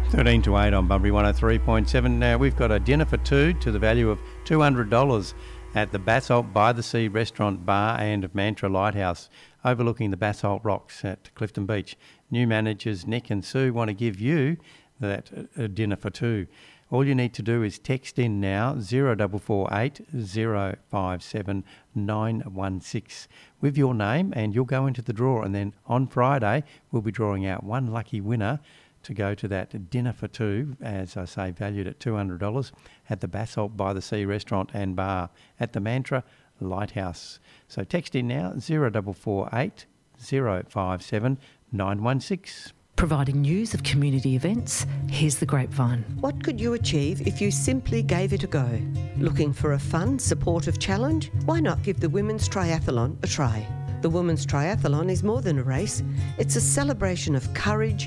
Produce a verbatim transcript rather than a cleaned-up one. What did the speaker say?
thirteen to eight on Bunbury one oh three point seven. Now we've got a dinner for two to the value of two hundred dollars at the Basalt by the Sea Restaurant, Bar and Mantra Lighthouse, overlooking the Basalt Rocks at Clifton Beach. New managers Nick and Sue want to give you that uh, dinner for two. All you need to do is text in now zero four four eight zero five seven nine one six with your name and you'll go into the draw, and then on Friday we'll be drawing out one lucky winner to go to that dinner for two, as I say, valued at two hundred dollars at the Basalt by the Sea Restaurant and Bar at the Mantra Lighthouse. So text in now zero four four eight zero five seven nine one six. Providing news of community events, here's the Grapevine. What could you achieve if you simply gave it a go? Looking for a fun, supportive challenge? Why not give the Women's Triathlon a try? The Women's Triathlon is more than a race. It's a celebration of courage,